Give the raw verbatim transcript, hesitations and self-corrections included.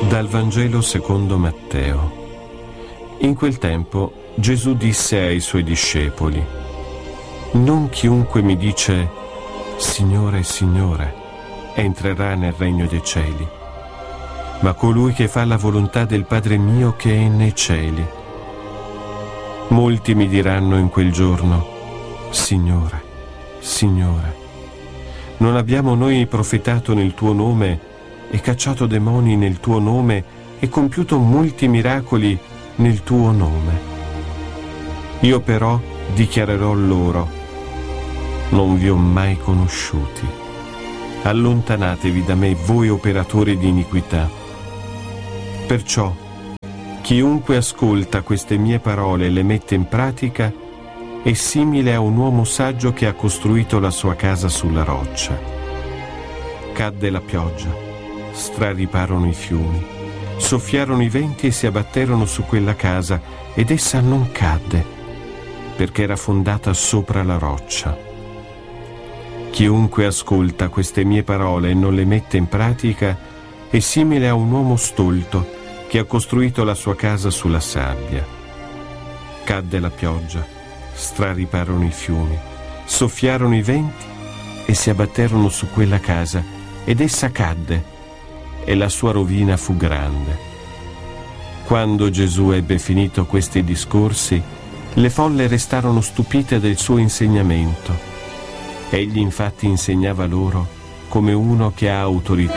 Dal Vangelo secondo Matteo. In quel tempo Gesù disse ai suoi discepoli: non chiunque mi dice Signore, Signore, entrerà nel regno dei cieli, ma colui che fa la volontà del Padre mio che è nei cieli. Molti mi diranno in quel giorno: Signore, Signore, non abbiamo noi profetato nel tuo nome e cacciato demoni nel tuo nome e compiuto molti miracoli nel tuo nome? Io però dichiarerò loro: non vi ho mai conosciuti. Allontanatevi da me, voi operatori di iniquità. Perciò, chiunque ascolta queste mie parole e le mette in pratica è simile a un uomo saggio che ha costruito la sua casa sulla roccia. Cadde la pioggia, strariparono i fiumi, soffiarono i venti e si abbatterono su quella casa, ed essa non cadde, perché era fondata sopra la roccia. Chiunque ascolta queste mie parole e non le mette in pratica è simile a un uomo stolto che ha costruito la sua casa sulla sabbia. Cadde la pioggia, strariparono i fiumi, soffiarono i venti e si abbatterono su quella casa, ed essa cadde, e la sua rovina fu grande. Quando Gesù ebbe finito questi discorsi, le folle restarono stupite del suo insegnamento. Egli infatti insegnava loro come uno che ha autorità